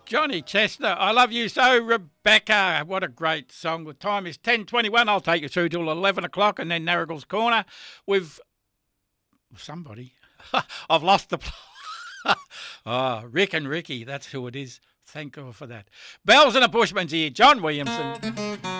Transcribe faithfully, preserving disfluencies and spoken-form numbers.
Johnny Chester, I love you so, Rebecca. What a great song. The time is ten twenty-one. I'll take you through till eleven o'clock and then Narragle's Corner with somebody. I've lost the... oh, Rick and Ricky, that's who it is. Thank God for that. Bells and the Bushman's here. John Williamson.